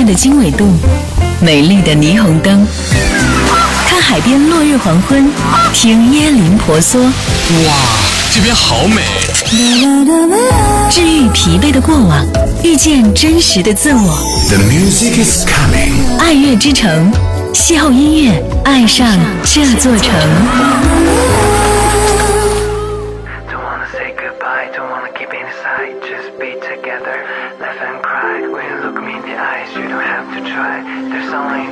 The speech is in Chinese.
的经纬度，美丽的霓虹灯，看海边落日黄昏，听椰林婆娑。 哇，这边好美！ 治愈疲惫的过往，遇见真实的自我。 The music is coming。 爱乐之城，邂逅音乐，爱上这座城。 Don't wanna keep it inside, just be together, laugh and cry. When you look me in the eyes, you don't have to try. There's someone